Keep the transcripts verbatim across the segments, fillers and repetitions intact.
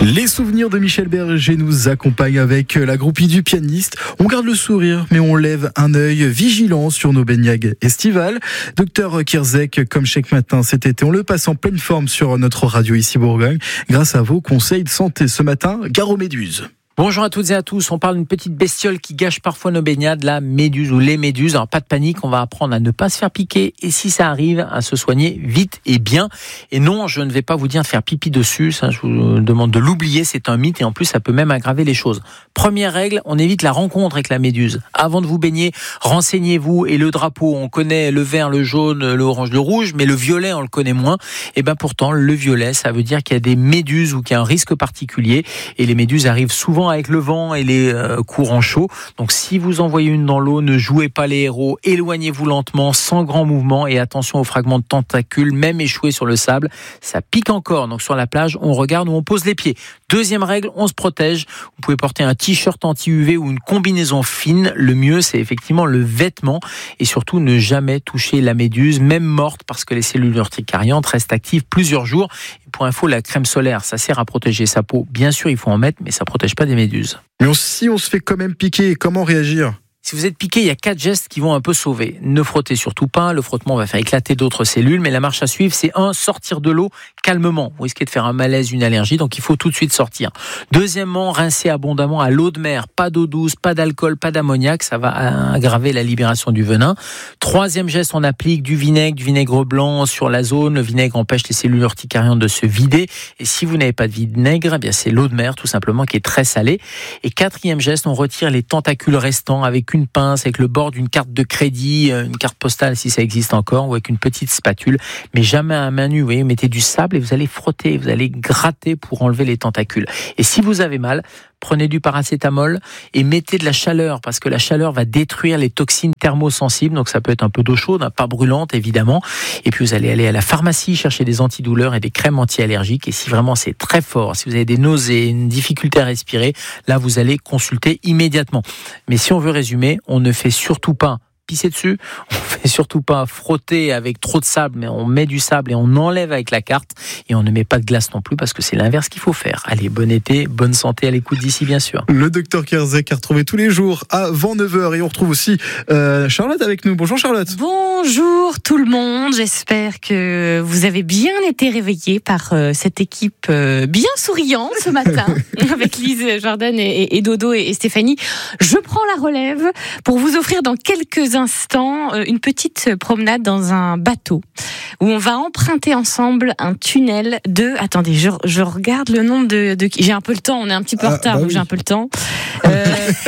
Les souvenirs de Michel Berger nous accompagnent avec la groupie du pianiste. On garde le sourire, mais on lève un œil vigilant sur nos baignades estivales. Docteur Kierzek, comme chaque matin cet été, on le passe en pleine forme sur notre radio ici Bourgogne, grâce à vos conseils de santé. Ce matin, gare aux méduses. Bonjour à toutes et à tous, on parle d'une petite bestiole qui gâche parfois nos baignades, la méduse ou les méduses. Alors pas de panique, on va apprendre à ne pas se faire piquer et si ça arrive, à se soigner vite et bien. Et non, je ne vais pas vous dire de faire pipi dessus, ça je vous demande de l'oublier, c'est un mythe et en plus ça peut même aggraver les choses. Première règle, on évite la rencontre avec la méduse. Avant de vous baigner, renseignez-vous et le drapeau, on connaît le vert, le jaune, le orange, le rouge, mais le violet on le connaît moins. Et bien pourtant, le violet, ça veut dire qu'il y a des méduses ou qu'il y a un risque particulier et les méduses arrivent souvent avec le vent et les euh, courants chauds. Donc si vous en voyez une dans l'eau, ne jouez pas les héros, éloignez-vous lentement, sans grand mouvement et attention aux fragments de tentacules, même échoués sur le sable, ça pique encore. Donc sur la plage, on regarde où on pose les pieds. Deuxième règle, on se protège. Vous pouvez porter un t-shirt anti-U V ou une combinaison fine. Le mieux, c'est effectivement le vêtement et surtout ne jamais toucher la méduse, même morte, parce que les cellules urticariantes restent actives plusieurs jours. Et pour info, la crème solaire, ça sert à protéger sa peau. Bien sûr, il faut en mettre, mais ça protège pas des méduses. Mais on, si on se fait quand même piquer, comment réagir ? Si vous êtes piqué, il y a quatre gestes qui vont un peu sauver. Ne frottez surtout pas, le frottement va faire éclater d'autres cellules, mais la marche à suivre, c'est un, sortir de l'eau calmement. Vous risquez de faire un malaise, une allergie, donc il faut tout de suite sortir. Deuxièmement, rincez abondamment à l'eau de mer, pas d'eau douce, pas d'alcool, pas d'ammoniac, ça va aggraver la libération du venin. Troisième geste, on applique du vinaigre, du vinaigre blanc sur la zone. Le vinaigre empêche les cellules urticariantes de se vider. Et si vous n'avez pas de vinaigre, eh bien c'est l'eau de mer tout simplement qui est très salée. Et quatrième geste, on retire les tentacules restants avec une pince, avec le bord d'une carte de crédit, une carte postale si ça existe encore, ou avec une petite spatule, mais jamais à main nue. Vous voyez, mettez du sable et vous allez frotter, vous allez gratter pour enlever les tentacules. Et si vous avez mal, prenez du paracétamol et mettez de la chaleur, parce que la chaleur va détruire les toxines thermosensibles, donc ça peut être un peu d'eau chaude, pas brûlante évidemment. Et puis vous allez aller à la pharmacie chercher des antidouleurs et des crèmes anti-allergiques. Et si vraiment c'est très fort, si vous avez des nausées, une difficulté à respirer, là vous allez consulter immédiatement. Mais si on veut résumer, on ne fait surtout pas pisser dessus, on fait surtout pas frotter avec trop de sable, mais on met du sable et on enlève avec la carte et on ne met pas de glace non plus parce que c'est l'inverse qu'il faut faire. Allez, bon été, bonne santé à l'écoute d'ici bien sûr. Le docteur Kierzek a retrouvé tous les jours avant neuf heures et on retrouve aussi euh, Charlotte avec nous. Bonjour Charlotte. Bonjour tout le monde, j'espère que vous avez bien été réveillés par euh, cette équipe euh, bien souriante ce matin avec Lise, Jordan et, et, et Dodo et, et Stéphanie. Je prends la relève pour vous offrir dans quelques instants une petite promenade dans un bateau où on va emprunter ensemble un tunnel de... Attendez, je, je regarde le nombre de, de... J'ai un peu le temps, on est un petit peu en retard, ah, bah donc oui. J'ai un peu le temps. Euh,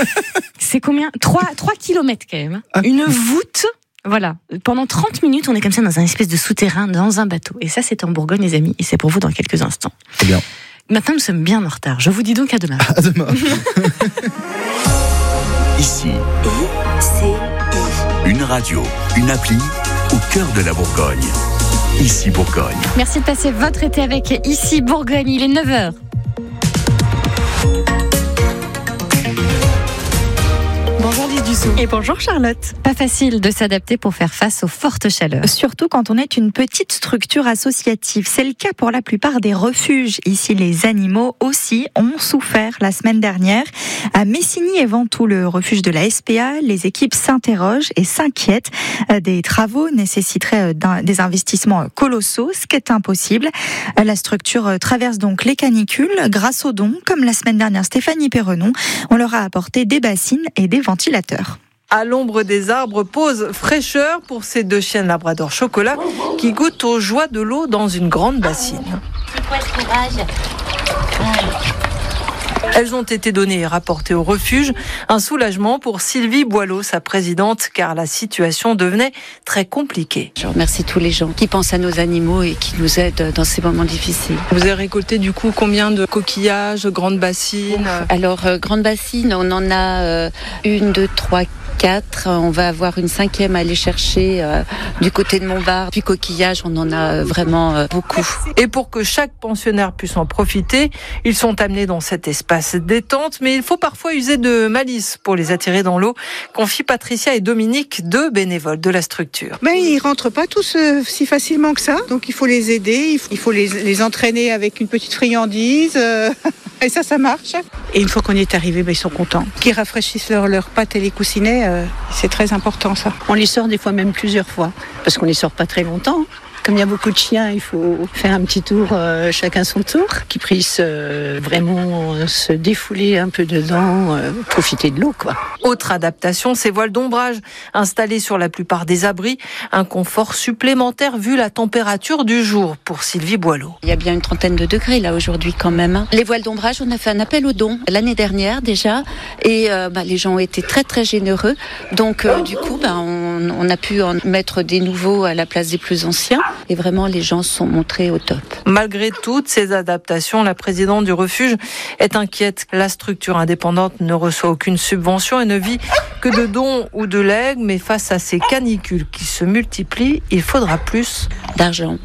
c'est combien ? trois kilomètres quand même. Ah. Une voûte. Voilà, pendant trente minutes, on est comme ça dans un espèce de souterrain, dans un bateau. Et ça, c'est en Bourgogne, les amis, et c'est pour vous dans quelques instants. Très bien. Maintenant, nous sommes bien en retard. Je vous dis donc à demain. À demain. Ici, c'est une radio, une appli au cœur de la Bourgogne. Ici Bourgogne. Merci de passer votre été avec Ici Bourgogne. Il est neuf heures. Bonjour Lise Dussault. Et bonjour Charlotte. Pas facile de s'adapter pour faire face aux fortes chaleurs. Surtout quand on est une petite structure associative. C'est le cas pour la plupart des refuges. Ici, les animaux aussi ont souffert la semaine dernière. À Messigny et Ventoux, le refuge de la S P A, les équipes s'interrogent et s'inquiètent. Des travaux nécessiteraient des investissements colossaux, ce qui est impossible. La structure traverse donc les canicules. Grâce aux dons, comme la semaine dernière Stéphanie Perrenon, on leur a apporté des bassines et des ventilateurs. À l'ombre des arbres, pause fraîcheur pour ces deux chiennes labrador chocolat qui goûtent aux joies de l'eau dans une grande bassine. C'est quoi ce courage ? Elles ont été données et rapportées au refuge. Un soulagement pour Sylvie Boileau, sa présidente, car la situation devenait très compliquée. Je remercie tous les gens qui pensent à nos animaux et qui nous aident dans ces moments difficiles. Vous avez récolté du coup combien de coquillages, grandes bassines ? Alors, euh, grande bassine, on en a euh, une, deux, trois, quatre. On va avoir une cinquième à aller chercher euh, du côté de Montbard. Puis coquillage, on en a vraiment euh, beaucoup. Et pour que chaque pensionnaire puisse en profiter, ils sont amenés dans cet espace détente, mais il faut parfois user de malice pour les attirer dans l'eau, confie Patricia et Dominique, deux bénévoles de la structure. Mais ils rentrent pas tous euh, si facilement que ça, donc il faut les aider, il faut, il faut les, les entraîner avec une petite friandise, euh, et ça, ça marche. Et une fois qu'on est arrivé, ben, ils sont contents. Qu'ils rafraîchissent leurs leur pattes et les coussinets, euh, c'est très important ça. On les sort des fois même plusieurs fois, parce qu'on les sort pas très longtemps. Comme il y a beaucoup de chiens, il faut faire un petit tour, euh, chacun son tour, qu'ils puissent euh, vraiment euh, se défouler un peu dedans, euh, profiter de l'eau, quoi. Autre adaptation, ces voiles d'ombrage installés sur la plupart des abris, un confort supplémentaire vu la température du jour pour Sylvie Boileau. Il y a bien une trentaine de degrés là aujourd'hui quand même. Les voiles d'ombrage, on a fait un appel aux dons l'année dernière déjà, et euh, bah, les gens ont été très très généreux. Donc euh, du coup, bah, on, on a pu en mettre des nouveaux à la place des plus anciens. Et vraiment, les gens se sont montrés au top. Malgré toutes ces adaptations, la présidente du refuge est inquiète. La structure indépendante ne reçoit aucune subvention et ne vit que de dons ou de legs. Mais face à ces canicules qui se multiplient, il faudra plus d'argent.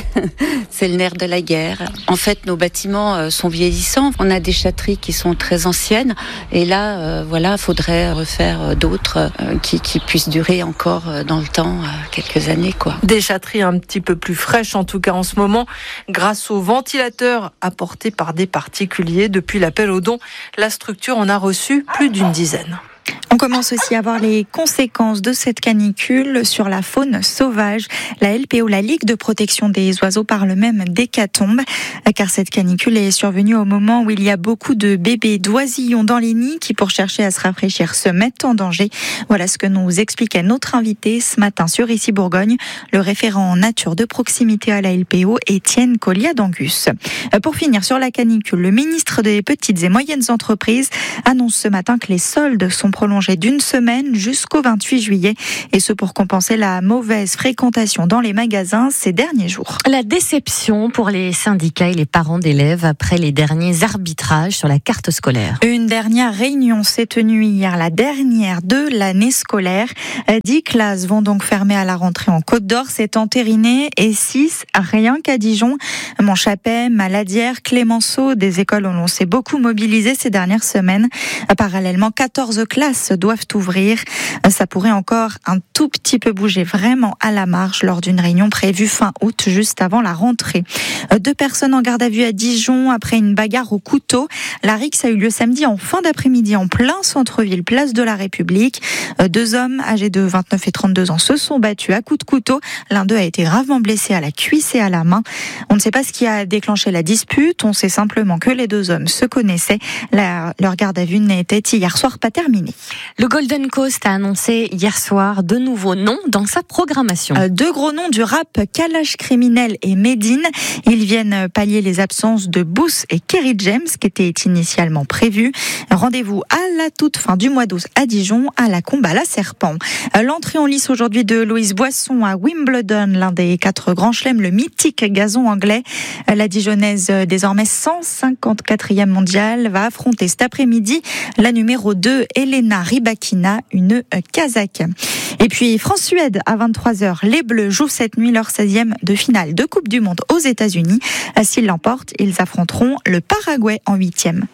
C'est le nerf de la guerre. En fait, nos bâtiments sont vieillissants. On a des châteries qui sont très anciennes. Et là, euh, voilà, faudrait refaire d'autres euh, qui, qui puissent durer encore dans le temps, euh, quelques années, quoi. Des châteries un petit peu plus fraîches, en tout cas en ce moment, grâce aux ventilateurs apportés par des particuliers. Depuis l'appel aux dons, la structure en a reçu plus d'une dizaine. On commence aussi à voir les conséquences de cette canicule sur la faune sauvage. La L P O, la Ligue de protection des oiseaux, parle même d'hécatombe, car cette canicule est survenue au moment où il y a beaucoup de bébés d'oisillons dans les nids qui, pour chercher à se rafraîchir, se mettent en danger. Voilà ce que nous expliquait notre invité ce matin sur Ici Bourgogne, le référent en nature de proximité à la L P O, Étienne Colliat-Dangus. Pour finir sur la canicule, le ministre des Petites et Moyennes Entreprises annonce ce matin que les soldes sont prolongés d'une semaine jusqu'au vingt-huit juillet, et ce pour compenser la mauvaise fréquentation dans les magasins ces derniers jours. La déception pour les syndicats et les parents d'élèves après les derniers arbitrages sur la carte scolaire. Une dernière réunion s'est tenue hier, la dernière de l'année scolaire. Dix classes vont donc fermer à la rentrée en Côte d'Or, c'est entériné, et six rien qu'à Dijon, Montchapet, Maladière, Clémenceau, des écoles où l'on s'est beaucoup mobilisé ces dernières semaines. Parallèlement, quatorze classes doivent ouvrir. Ça pourrait encore un tout petit peu bouger vraiment à la marge lors d'une réunion prévue fin août, juste avant la rentrée. Deux personnes en garde à vue à Dijon après une bagarre au couteau. La rixe a eu lieu samedi en fin d'après-midi en plein centre-ville, place de la République. Deux hommes âgés de vingt-neuf et trente-deux ans se sont battus à coups de couteau. L'un d'eux a été gravement blessé à la cuisse et à la main. On ne sait pas ce qui a déclenché la dispute. On sait simplement que les deux hommes se connaissaient. La, leur garde à vue n'était hier soir pas terminée. Le Golden Coast a annoncé hier soir de nouveaux noms dans sa programmation. Euh, deux gros noms du rap, Kalash Criminel et Medine. Ils viennent pallier les absences de Booth et Kerry James, qui étaient initialement prévus. Rendez-vous à la toute fin du mois d'août à Dijon, à la Combe à la Serpent. Euh, l'entrée en lice aujourd'hui de Louise Boisson à Wimbledon, l'un des quatre grands chelems, le mythique gazon anglais. Euh, la Dijonnaise, désormais cent cinquante-quatrième mondiale, va affronter cet après-midi la numéro deux, Elena Rybakina, une Kazakh. Et puis France-Suède à vingt-trois heures. Les Bleus jouent cette nuit leur seizième de finale de Coupe du Monde aux États-Unis. S'ils l'emportent, ils affronteront le Paraguay en huitième.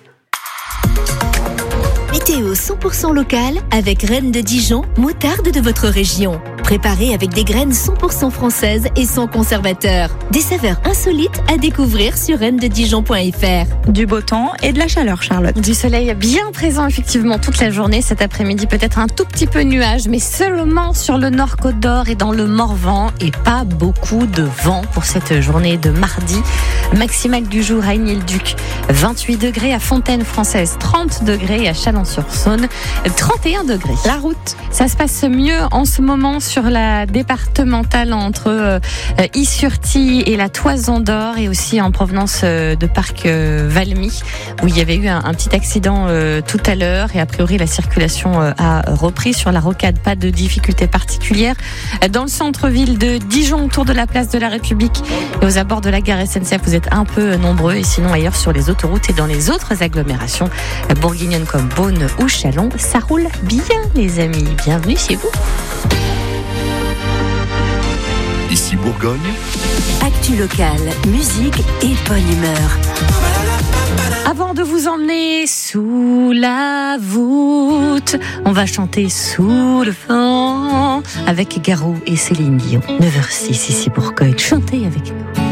Météo cent pour cent local avec Reine de Dijon, moutarde de votre région. Préparée avec des graines cent pour cent françaises et sans conservateur. Des saveurs insolites à découvrir sur reine de dijon point f r. Du beau temps et de la chaleur, Charlotte. Du soleil bien présent effectivement toute la journée. Cet après-midi, peut-être un tout petit peu de nuages, mais seulement sur le nord Côte d'Or et dans le Morvan, et pas beaucoup de vent pour cette journée de mardi. Maximale du jour à Aigny-le-Duc, vingt-huit degrés, à Fontaine-Française, trente degrés, à Chalon-sur-Saône, trente et un degrés. La route, ça se passe mieux en ce moment sur la départementale entre euh, Is-sur-Tille et la Toison d'Or, et aussi en provenance euh, de Parc euh, Valmy, où il y avait eu un, un petit accident euh, tout à l'heure, et a priori la circulation euh, a repris sur la rocade. Pas de difficultés particulières dans le centre-ville de Dijon, autour de la place de la République et aux abords de la gare S N C F. Vous êtes un peu nombreux, et sinon ailleurs sur les autoroutes et dans les autres agglomérations bourguignonnes comme Beaune, Beaune ou Chalon, ça roule bien les amis. Bienvenue chez vous. Ici Bourgogne. Actu locale, musique et bonne humeur. Avant de vous emmener sous la voûte, on va chanter sous le vent avec Garou et Céline Dion. neuf heures six ici Bourgogne. Chantez avec nous.